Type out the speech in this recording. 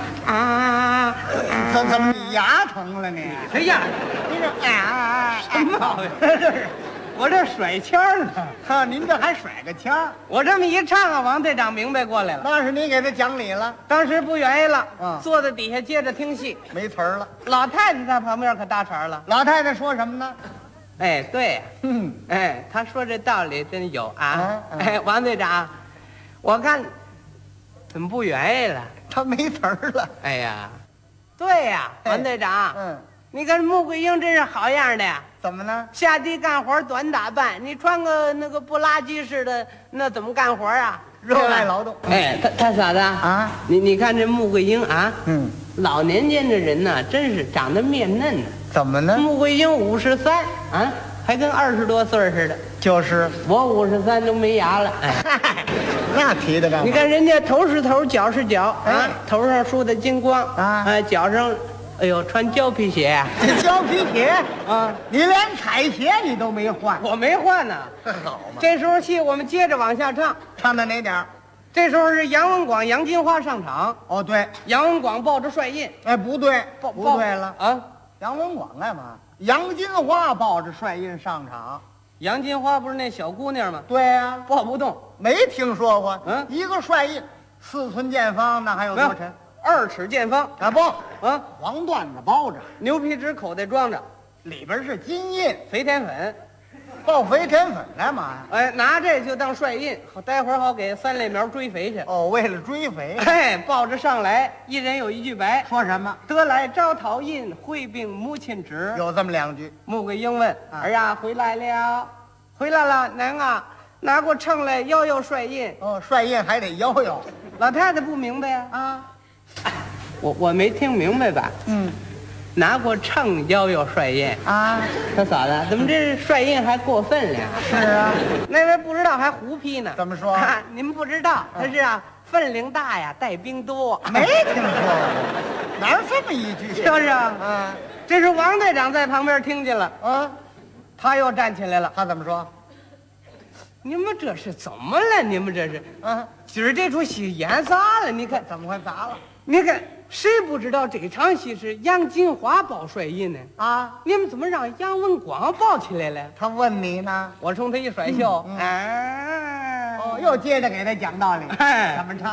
怎么你牙疼了你？ 谁呀？ 你这什么毛病？我这甩腔呢。 哈，您这还甩个腔？ 我这么一唱啊，王队长明白过来了。 那是你给他讲理了， 当时不愿意了， 嗯坐在底下接着听戏。 没词儿了。 老太太在旁边可搭茬了。 老太太说什么呢？ 哎，对呀， 嗯， 哎，他说这道理真有啊。 嗯哎，王队长，我看怎么不愿意了？ 他没词儿了。 哎呀，对呀，王队长， 嗯， 你看穆桂英真是好样的呀。 怎么呢？ 下地干活短打扮，你穿个那个布拉吉似的，那怎么干活啊？ 热爱劳动。 哎，他嫂子啊， 你看这穆桂英啊， 嗯， 老年间的人呢，真是长得面嫩呢。 怎么呢？ 穆桂英53啊，还跟20多岁似的。 就是我53都没牙了。哎， 那提的干嘛？ 你看人家头是头，脚是脚啊哎， 头上梳的金光啊哎，脚上，哎呦，穿胶皮鞋呀这胶皮鞋， 啊， 你连彩鞋你都没换， 我没换呢。 好嘛？ 这时候戏我们接着往下唱。 唱到哪点儿？ 这时候是杨文广、杨金花上场， 哦，对， 杨文广抱着帅印， 哎，不对， 抱不对了。 啊！ 杨文广干嘛？杨金花抱着帅印上场。 杨金花不是那小姑娘吗？ 对呀、 抱不动， 没听说过。 嗯一个帅印，4寸见方，那还有没有多沉？ 2尺见方啊不， 啊， 黄缎子包着， 牛皮纸口袋装着， 里边是金印， 肥田粉， 抱肥田粉干嘛呀？ 哎，拿这就当帅印，好待会儿好给3类苗追肥去。 哦，为了追肥。 哎，抱着上来，一人有一句白， 说什么？ 得来招讨印，会病母亲旨。 有这么2句。 穆桂英问：“ 啊儿呀，回来了，回来了，娘啊，拿过秤来摇摇帅印。” 哦，帅印还得摇摇老太太不明白呀、 啊。 我没听明白吧？ 嗯拿过秤摇摇帅印， 啊， 他嫂子怎么这帅印还过分了？ 是啊。 那位不知道还胡批呢。 怎么说啊你们不知道，他是啊，分量大呀，带兵多。 没听说过，哪有这么一句？ 是不是啊？ 啊这是王队长在旁边听见了， 啊， 他又站起来了。 他怎么说？ 你们这是怎么了？你们这是啊， 今儿这出戏演砸了？你看， 怎么会砸了？ 你看，谁不知道这场戏是杨金花抱帅印呢？ 啊， 你们怎么让杨文广抱起来了？ 他问你呢。 我冲他一甩袖， 嗯哎， 哦，又接着给他讲道理。 哎怎么唱？